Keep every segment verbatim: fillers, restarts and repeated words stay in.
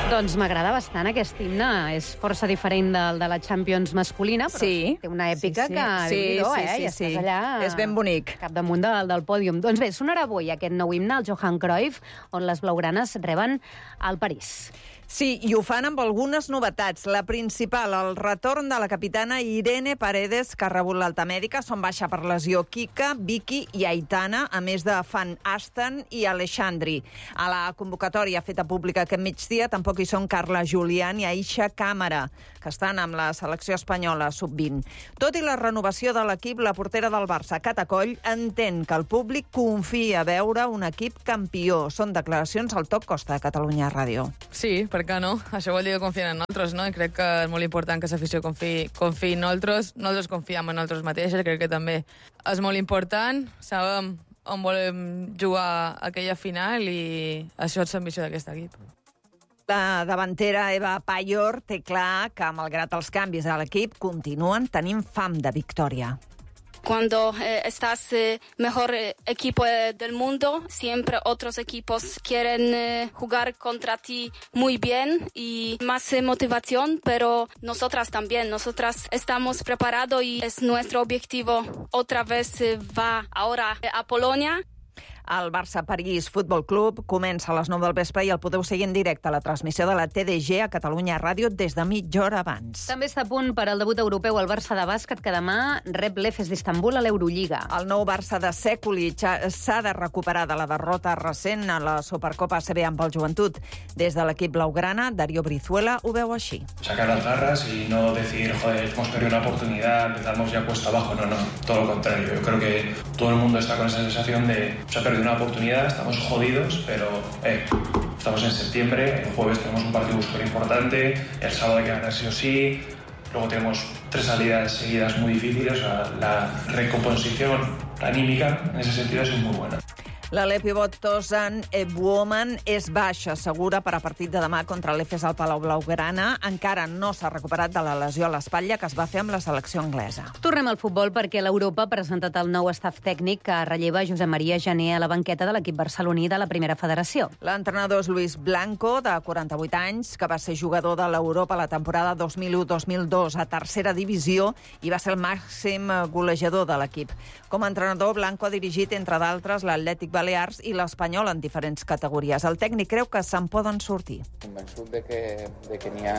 Doncs m'agrada bastant aquest himne. És força diferent del de la Champions masculina, però sí. té una èpica sí, sí. que... Sí, déu-n'hi-do, sí, eh? sí, I sí. estàs allà... És ben bonic. Capdamunt del, del pòdium. Doncs bé, sonarà avui aquest nou himne, el Johan Cruyff, on les blaugranes reben el París. Sí, i ho fan amb algunes novetats. La principal, el retorn de la capitana Irene Paredes, que ha rebut l'alta mèdica. Són baixa per lesió Kika, Vicky i Aitana, a més de Van Asten i Alexandri. A la convocatòria feta pública aquest migdia tampoc hi són Carla Julián i Aisha Càmera, que estan amb la selecció espanyola sub vint. Tot i la renovació de l'equip, la portera del Barça, Cata Coll, entén que el públic confia a veure un equip campió. Són declaracions al Top Costa de Catalunya Ràdio. Sí, per què no? Això vol dir que confien en nosaltres, no? I crec que és molt important que l'afició confiï, confiï en nosaltres. Nosaltres confiem en nosaltres mateixes, crec que també és molt important. Sabem on volem jugar aquella final i això és l'ambició d'aquest equip. La davantera Eva Payor té clar que, malgrat els canvis a l'equip, continuen tenint fam de victòria. Cuando eh, estás eh, mejor eh, equipo eh, del mundo, siempre otros equipos quieren eh, jugar contra ti muy bien y más eh, motivación, pero nosotras también, nosotras estamos preparados y es nuestro objetivo. Otra vez eh, va ahora eh, a Polonia. El Barça-París Futbol Club comença a les nou del vespre i el podeu seguir en directe a la transmissió de la T D G a Catalunya Ràdio des de mitja hora abans. També està a punt per al debut europeu el Barça de bàsquet, que demà rep l'Efes d'Istanbul a l'Eurolliga. El nou Barça de Sekulic s'ha de recuperar de la derrota recent a la Supercopa A C B amb el Joventut. Des de l'equip blaugrana, Darío Brizuela ho veu així. Sacar las garras y no decir, joder, hemos perdido una oportunidad, empezamos ya cuesta abajo. No, no, todo lo contrario. Yo creo que todo el mundo está con esa sensación de se ha perdido una oportunidad, estamos jodidos, pero eh, estamos en septiembre, el jueves tenemos un partido súper importante, el sábado hay que ganar sí o sí, luego tenemos tres salidas seguidas muy difíciles, o sea, la recomposición anímica en ese sentido es muy buena. L'Ale pivot Tozan Ebuoman és baixa, segura per a partit de demà contra l'Efes al Palau Blaugrana. Encara no s'ha recuperat de la lesió a l'espatlla que es va fer amb la selecció anglesa. Tornem al futbol perquè l'Europa ha presentat el nou staff tècnic que relleva Josep Maria Jané a la banqueta de l'equip barceloní de la primera federació. L'entrenador és Luis Blanco, de quaranta-vuit anys, que va ser jugador de l'Europa la temporada dos mil u dos mil dos a tercera divisió i va ser el màxim golejador de l'equip. Com a entrenador, Blanco ha dirigit, entre d'altres, l'Atlètic Balears i l'Espanyol en diferents categories. El tècnic creu que se'n poden sortir. Convençut de que, de que n'hi ha,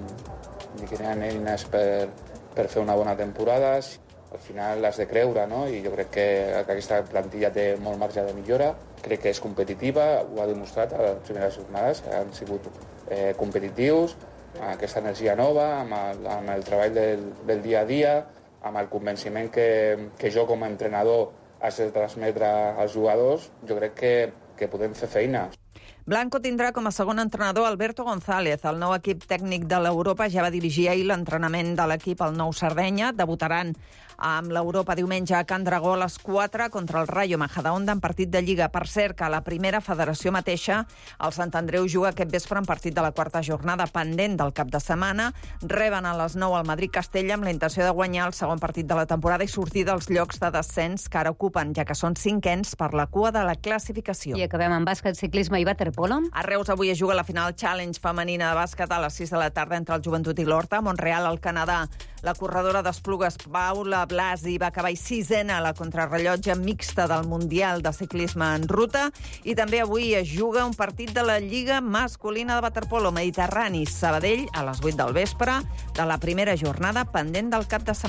de que n'hi ha eines per, per fer una bona temporada. Al final l'has de creure, no? I jo crec que aquesta plantilla té molt marge de millora. Crec que és competitiva, ho ha demostrat a les primeres jornades, han sigut eh, competitius, amb aquesta energia nova, amb el, amb el treball del, del dia a dia, amb el convenciment que, que jo com a entrenador has de transmetre als jugadors, jo crec que, que podem fer feina. Blanco tindrà com a segon entrenador Alberto González. El nou equip tècnic de l'Europa ja va dirigir ahir l'entrenament de l'equip al Nou Sardenya. Debutaran amb l'Europa diumenge a Can Dragó a les quatre contra el Rayo Majadahonda en partit de Lliga. Per cert, que la primera federació mateixa, el Sant Andreu, juga aquest vespre en partit de la quarta jornada pendent del cap de setmana. Reben a les nou al Madrid-Castella amb la intenció de guanyar el segon partit de la temporada i sortir dels llocs de descens que ara ocupen, ja que són cinquens per la cua de la classificació. I acabem amb bàsquet, ciclisme i waterpolo. A Reus avui es juga la final Challenge femenina de bàsquet a les sis de la tarda entre el Joventut i l'Horta. A Montreal, al Canadà, la corredora d'Esplugues Paula Blasi va acabar sisena a la contrarrellotge mixta del Mundial de Ciclisme en ruta. I també avui es juga un partit de la Lliga masculina de waterpolo Mediterrani Sabadell a les vuit del vespre de la primera jornada pendent del cap de setmana.